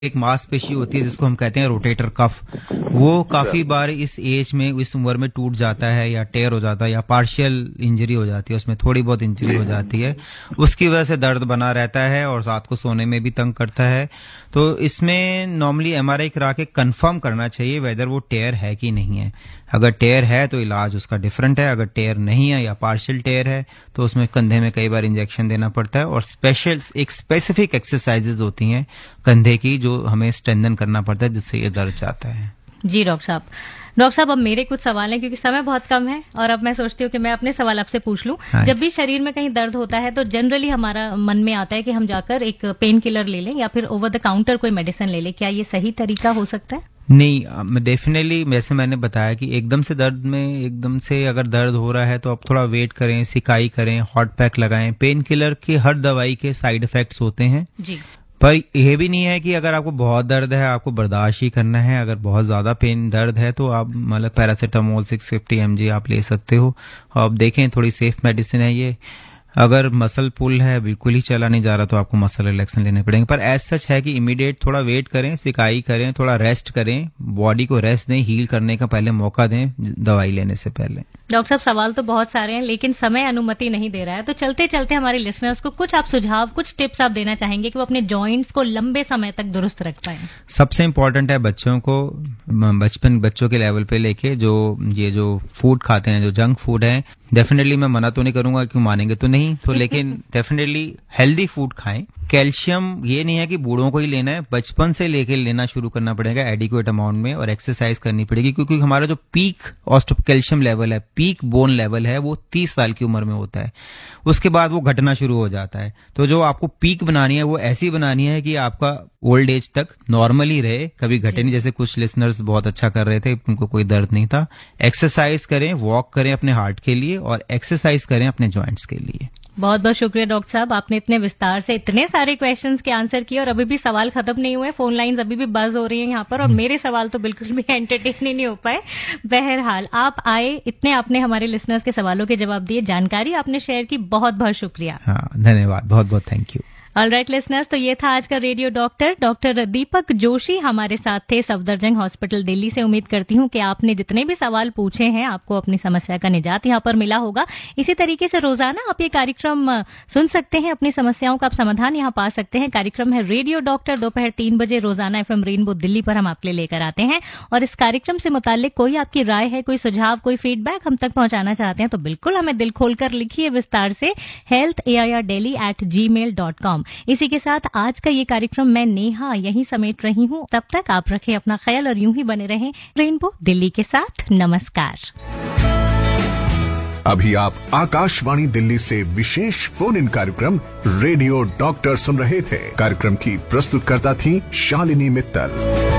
एक मांसपेशी होती है जिसको हम कहते हैं रोटेटर कफ, वो काफी बार इस एज में, इस उम्र में टूट जाता है या टेयर हो जाता है या पार्शियल इंजरी हो जाती है, उसमें थोड़ी बहुत इंजरी हो जाती है, उसकी वजह से दर्द बना रहता है और रात को सोने में भी तंग करता है। तो इसमें नॉर्मली एमआरआई करा के कंफर्म करना चाहिए वेदर वो टेयर है कि नहीं है। अगर टेयर है तो इलाज उसका डिफरेंट है, अगर टेयर नहीं है या पार्शियल टेयर है तो उसमें कंधे में कई बार इंजेक्शन देना पड़ता है और एक स्पेसिफिक एक्सरसाइजेज होती हैं कंधे की जो हमें स्ट्रेंथन करना पड़ता है जिससे ये दर्द जाता है। जी डॉक्टर साहब, अब मेरे कुछ सवाल हैं क्योंकि समय बहुत कम है और अब मैं सोचती हूँ कि मैं अपने सवाल आपसे पूछ लूं। जब भी शरीर में कहीं दर्द होता है तो जनरली हमारा मन में आता है कि हम जाकर एक पेन किलर ले लें या फिर ओवर द काउंटर कोई मेडिसिन ले लें। क्या ये सही तरीका हो सकता है? नहीं, डेफिनेटली जैसे मैंने बताया कि एकदम से अगर दर्द हो रहा है तो आप थोड़ा वेट करें, सिकाई करें, हॉट पैक लगाएं। पेन किलर की हर दवाई के साइड इफेक्ट्स होते हैं जी, पर यह भी नहीं है कि अगर आपको बहुत दर्द है आपको बर्दाश्त ही करना है। अगर बहुत ज्यादा पेन दर्द है तो आप मतलब पैरासीटामोल 650 mg आप ले सकते हो। आप देखें थोड़ी सेफ मेडिसिन है ये। अगर मसल पुल है, बिल्कुल ही चला नहीं जा रहा तो आपको मसल रिलैक्सेशन लेने पड़ेंगे। पर एज सच है कि इमीडिएट थोड़ा वेट करें, सिकाई करें, थोड़ा रेस्ट करें, बॉडी को रेस्ट दें, हील करने का पहले मौका दें दवाई लेने से पहले। डॉक्टर साहब, सवाल तो बहुत सारे हैं लेकिन समय अनुमति नहीं दे रहा है, तो चलते चलते हमारे लिसनर्स को कुछ आप सुझाव, कुछ टिप्स आप देना चाहेंगे कि वो अपने जॉइंट्स को लंबे समय तक दुरुस्त रख पाए? सबसे इम्पोर्टेंट है बच्चों को बच्चों के लेवल पे लेके जो फूड खाते हैं, जो जंक फूड है, डेफिनेटली मैं मना तो नहीं करूंगा, क्यों मानेंगे तो नहीं तो, लेकिन डेफिनेटली हेल्दी फूड खाएं। कैल्शियम ये नहीं है कि बूढ़ों को ही लेना है, बचपन से लेके लेना शुरू करना पड़ेगा एडिक्वेट अमाउंट में, और एक्सरसाइज करनी पड़ेगी क्योंकि हमारा जो पीक कैल्शियम लेवल है, पीक बोन लेवल है, वो 30 साल की उम्र में होता है। उसके बाद वो घटना शुरू हो जाता है। तो जो आपको पीक बनानी है वो ऐसी बनानी है कि आपका ओल्ड एज तक नॉर्मली रहे, कभी घटे नहीं। जैसे कुछ लिसनर्स बहुत अच्छा कर रहे थे, उनको कोई दर्द नहीं था। एक्सरसाइज करें, वॉक करें अपने हार्ट के लिए और एक्सरसाइज करें अपने जॉइंट्स के लिए। बहुत बहुत शुक्रिया डॉक्टर साहब, आपने इतने विस्तार से इतने सारे क्वेश्चंस के आंसर किए और अभी भी सवाल खत्म नहीं हुए। फोन लाइंस अभी भी बज हो रही हैं यहाँ पर और मेरे सवाल तो बिल्कुल भी एंटरटेन नहीं हो पाए। बहरहाल आप आए, इतने आपने हमारे लिसनर्स के सवालों के जवाब दिए, जानकारी आपने शेयर की, बहुत बहुत शुक्रिया। हाँ, धन्यवाद, बहुत बहुत थैंक यू। ऑलराइट लिसनर्स, तो ये था आज का रेडियो डॉक्टर दीपक जोशी हमारे साथ थे सफदरजंग हॉस्पिटल दिल्ली से। उम्मीद करती हूँ कि आपने जितने भी सवाल पूछे हैं आपको अपनी समस्या का निजात यहाँ पर मिला होगा। इसी तरीके से रोजाना आप ये कार्यक्रम सुन सकते हैं, अपनी समस्याओं का आप समाधान यहाँ पा सकते हैं। कार्यक्रम है रेडियो डॉक्टर, दोपहर 3 बजे रोजाना FM रेनबो दिल्ली पर हम आपके लिए लेकर आते हैं। और इस कार्यक्रम से मुताल्लिक कोई आपकी राय है, कोई सुझाव, कोई फीडबैक हम तक पहुंचाना चाहते हैं तो बिल्कुल हमें दिल खोलकर लिखिए विस्तार से healthairdelhi@gmail.com। इसी के साथ आज का ये कार्यक्रम मैं नेहा यहीं समेट रही हूँ। तब तक आप रखें अपना ख्याल और यूं ही बने रहें रेनबो दिल्ली के साथ। नमस्कार। अभी आप आकाशवाणी दिल्ली से विशेष फोन इन कार्यक्रम रेडियो डॉक्टर सुन रहे थे। कार्यक्रम की प्रस्तुतकर्ता थी शालिनी मित्तल।